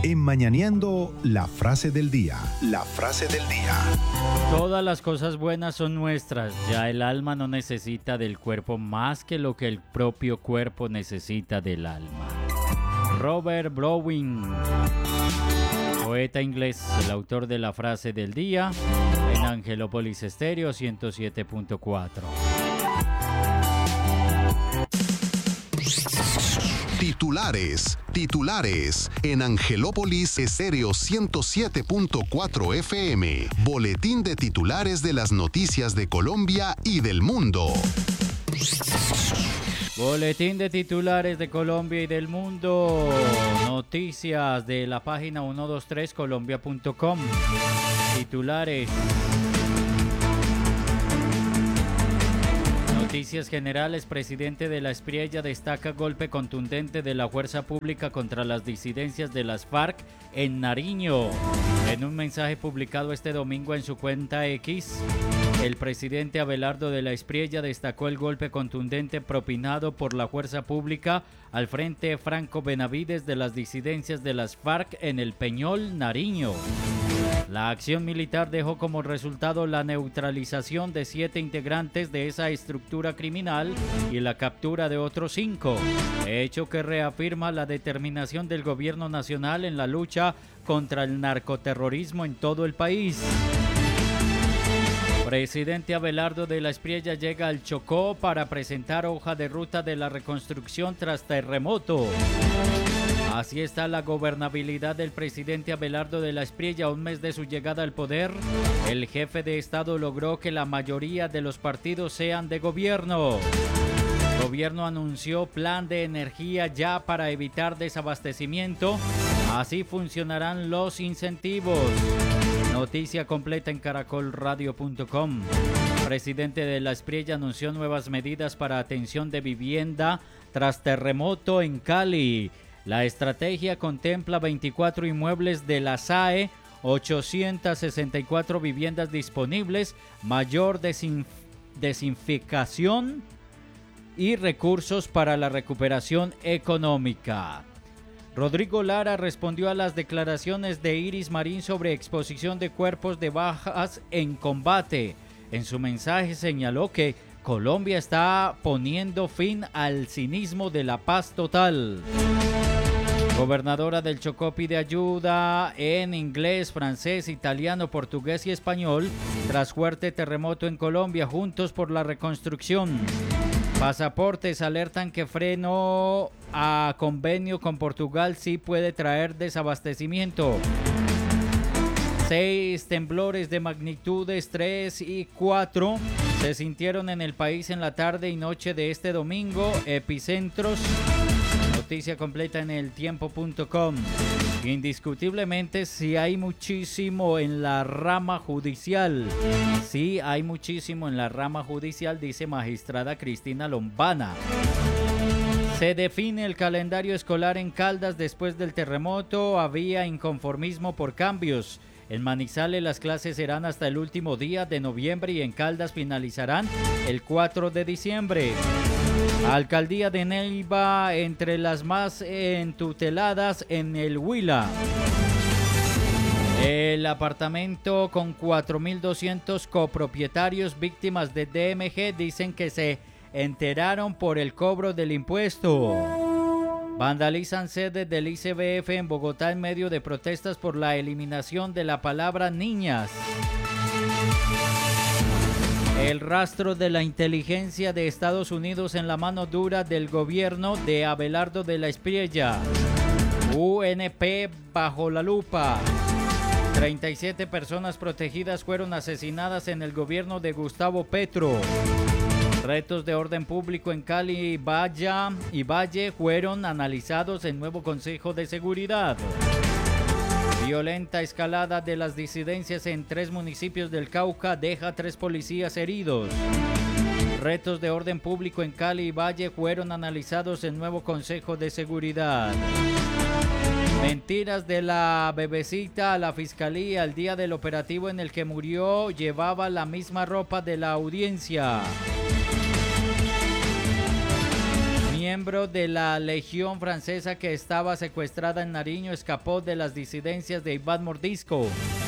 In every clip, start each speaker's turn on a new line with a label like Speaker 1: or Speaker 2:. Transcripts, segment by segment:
Speaker 1: En Mañaneando, la frase del día. La frase del día.
Speaker 2: Todas las cosas buenas son nuestras. Ya el alma no necesita del cuerpo más que lo que el propio cuerpo necesita del alma. Robert Browning, poeta inglés, el autor de la frase del día en Angelópolis Estéreo 107.4.
Speaker 3: Titulares en Angelópolis Estéreo 107.4 FM. Boletín de titulares de las noticias de Colombia y del mundo.
Speaker 2: Boletín de titulares de Colombia y del mundo. Noticias de la página 123colombia.com. Titulares. Noticias generales. Presidente de la Espriella destaca golpe contundente de la fuerza pública contra las disidencias de las FARC en Nariño. En un mensaje publicado este domingo en su cuenta X, el presidente Abelardo de la Espriella destacó el golpe contundente propinado por la fuerza pública al Frente Franco Benavides de las disidencias de las FARC en el Peñol, Nariño. La acción militar dejó como resultado la neutralización de 7 integrantes de esa estructura criminal y la captura de otros 5, hecho que reafirma la determinación del gobierno nacional en la lucha contra el narcoterrorismo en todo el país. Presidente Abelardo de la Espriella llega al Chocó para presentar hoja de ruta de la reconstrucción tras terremoto. Así está la gobernabilidad del presidente Abelardo de la Espriella. A un mes de su llegada al poder, el jefe de Estado logró que la mayoría de los partidos sean de gobierno. El gobierno anunció plan de energía ya para evitar desabastecimiento. Así funcionarán los incentivos. Noticia completa en caracolradio.com. Presidente de la Espriella anunció nuevas medidas para atención de vivienda tras terremoto en Cali. La estrategia contempla 24 inmuebles de la SAE, 864 viviendas disponibles, mayor desinfección y recursos para la recuperación económica. Rodrigo Lara respondió a las declaraciones de Iris Marín sobre exposición de cuerpos de bajas en combate. En su mensaje señaló que Colombia está poniendo fin al cinismo de la paz total. Gobernadora del Chocó pide ayuda en inglés, francés, italiano, portugués y español tras fuerte terremoto en Colombia. Juntos por la reconstrucción. Pasaportes alertan que freno a convenio con Portugal sí puede traer desabastecimiento. 6 temblores de magnitudes 3 y 4 se sintieron en el país en la tarde y noche de este domingo. Epicentros. Noticia completa en eltiempo.com. Indiscutiblemente sí hay muchísimo en la rama judicial. Sí hay muchísimo en la rama judicial, dice magistrada Cristina Lombana. Se define el calendario escolar en Caldas después del terremoto. Había inconformismo por cambios. En Manizales las clases serán hasta el último día de noviembre y en Caldas finalizarán el 4 de diciembre. Alcaldía de Neiva entre las más entuteladas en el Huila. El apartamento con 4.200 copropietarios víctimas de DMG dicen que se enteraron por el cobro del impuesto. Vandalizan sede del ICBF en Bogotá en medio de protestas por la eliminación de la palabra niñas. El rastro de la inteligencia de Estados Unidos en la mano dura del gobierno de Abelardo de la Espriella. UNP bajo la lupa. 37 personas protegidas fueron asesinadas en el gobierno de Gustavo Petro. Retos de orden público en Cali y Valle fueron analizados en nuevo Consejo de Seguridad. Violenta escalada de las disidencias en 3 municipios del Cauca deja 3 policías heridos. Retos de orden público en Cali y Valle fueron analizados en nuevo Consejo de Seguridad. Mentiras de la bebecita a la fiscalía. El día del operativo en el que murió llevaba la misma ropa de la audiencia. miembro de la Legión Francesa que estaba secuestrada en Nariño escapó de las disidencias de Iván Mordisco.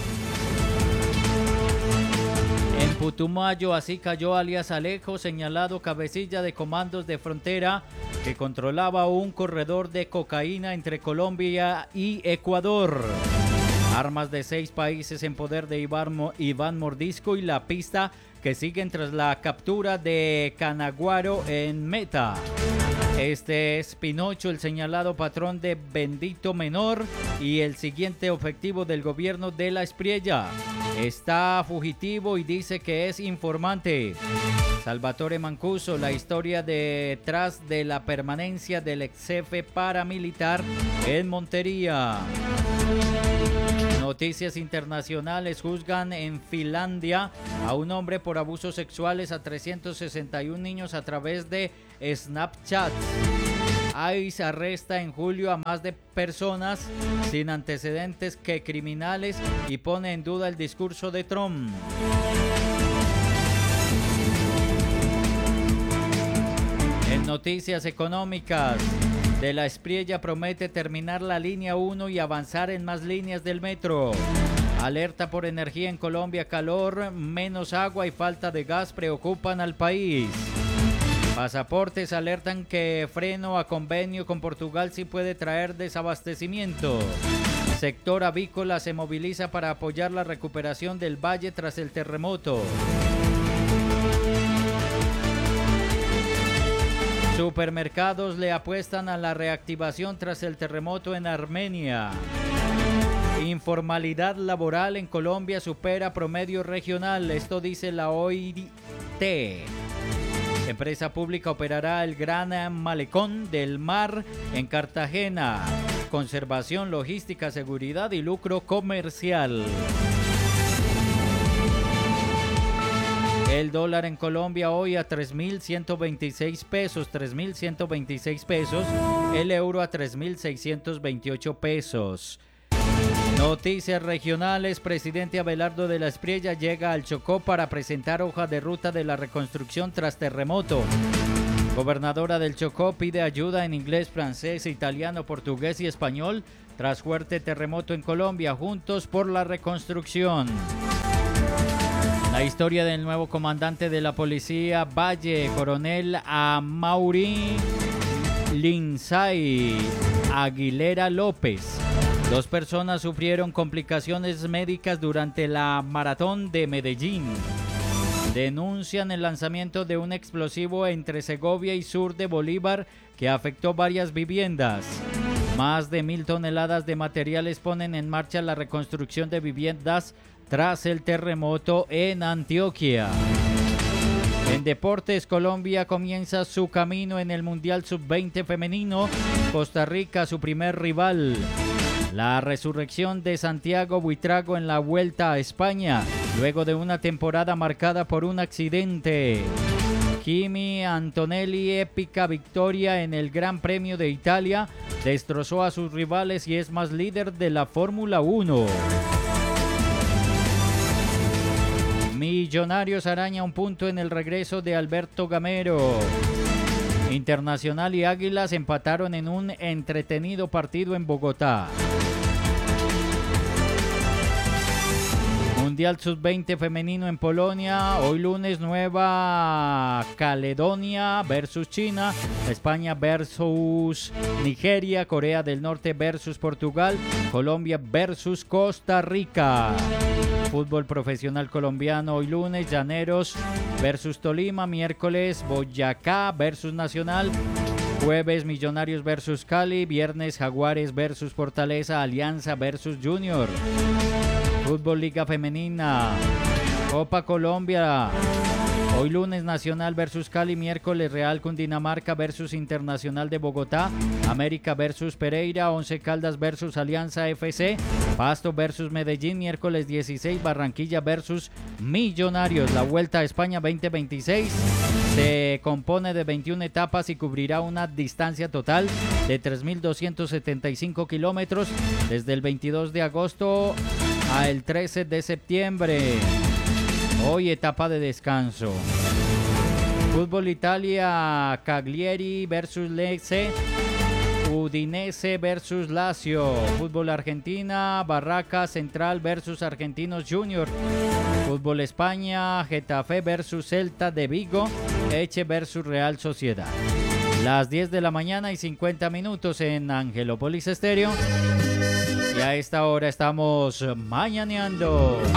Speaker 2: En Putumayo así cayó alias Alejo, señalado cabecilla de comandos de frontera que controlaba un corredor de cocaína entre Colombia y Ecuador. Armas de 6 países en poder de Iván Mordisco y la pista que siguen tras la captura de Canaguaro en Meta. Este es Pinocho, el señalado patrón de Bendito Menor y el siguiente objetivo del gobierno de La Espriella. Está fugitivo y dice que es informante. Salvatore Mancuso, la historia detrás de la permanencia del ex jefe paramilitar en Montería. Noticias internacionales: juzgan en Finlandia a un hombre por abusos sexuales a 361 niños a través de Snapchat. ICE arresta en julio a más de personas sin antecedentes que criminales y pone en duda el discurso de Trump. En noticias económicas, De La Espriella promete terminar la línea 1 y avanzar en más líneas del metro. Alerta por energía en Colombia: calor, menos agua y falta de gas preocupan al país. Pasaportes alertan que freno a convenio con Portugal sí puede traer desabastecimiento. Sector avícola se moviliza para apoyar la recuperación del valle tras el terremoto. Supermercados le apuestan a la reactivación tras el terremoto en Armenia. Informalidad laboral en Colombia supera promedio regional, esto dice la OIT. Empresa pública operará el Gran Malecón del Mar en Cartagena. Conservación, logística, seguridad y lucro comercial. El dólar en Colombia hoy a 3.126 pesos, 3.126 pesos. El euro a 3.628 pesos. Noticias regionales: presidente Abelardo de la Espriella llega al Chocó para presentar hoja de ruta de la reconstrucción tras terremoto. Gobernadora del Chocó pide ayuda en inglés, francés, italiano, portugués y español tras fuerte terremoto en Colombia. Juntos por la reconstrucción. La historia del nuevo comandante de la policía Valle, coronel Amaury Lindsay Aguilera López. 2 personas sufrieron complicaciones médicas durante la maratón de Medellín. Denuncian el lanzamiento de un explosivo entre Segovia y sur de Bolívar que afectó varias viviendas. Más de 1.000 toneladas de materiales ponen en marcha la reconstrucción de viviendas tras el terremoto en Antioquia. En deportes, Colombia comienza su camino en el Mundial Sub-20 femenino. Costa Rica su primer rival. La resurrección de Santiago Buitrago en la Vuelta a España, luego de una temporada marcada por un accidente. Kimi Antonelli, épica victoria en el Gran Premio de Italia, destrozó a sus rivales y es más líder de la Fórmula 1. Millonarios araña un punto en el regreso de Alberto Gamero. Internacional y Águilas empataron en un entretenido partido en Bogotá. Mundial Sub-20 femenino en Polonia. Hoy lunes, Nueva Caledonia versus China, España versus Nigeria, Corea del Norte versus Portugal, Colombia versus Costa Rica. Fútbol profesional colombiano hoy lunes, Llaneros versus Tolima, miércoles Boyacá versus Nacional, jueves Millonarios versus Cali, viernes Jaguares versus Fortaleza, Alianza versus Junior. Fútbol Liga Femenina, Copa Colombia. Hoy lunes Nacional versus Cali, miércoles Real Cundinamarca versus Internacional de Bogotá, América versus Pereira, Once Caldas versus Alianza FC, Pasto versus Medellín, miércoles 16 Barranquilla versus Millonarios. La Vuelta a España 2026 se compone de 21 etapas y cubrirá una distancia total de 3.275 kilómetros desde el 22 de agosto al 13 de septiembre. Hoy etapa de descanso. Fútbol Italia, Cagliari versus Lecce, Udinese versus Lazio. Fútbol Argentina, Barraca Central versus Argentinos Junior. Fútbol España, Getafe versus Celta de Vigo, Elche versus Real Sociedad. Las 10 de la mañana y 50 minutos en Angelópolis Estéreo. Y a esta hora estamos mañaneando.